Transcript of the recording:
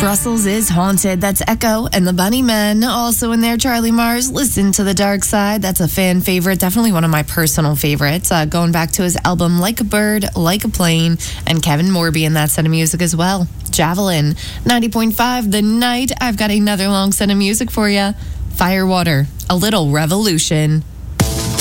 Brussels is Haunted. That's Echo and the Bunnymen. Also in there, Charlie Mars, Listen to the Dark Side. That's a fan favorite. Definitely one of my personal favorites. Going back to his album Like a Bird, Like a Plane. And Kevin Morby in that set of music as well. Javelin, 90.5 The Night. I've got another long set of music for you. Firewater, A Little Revolution.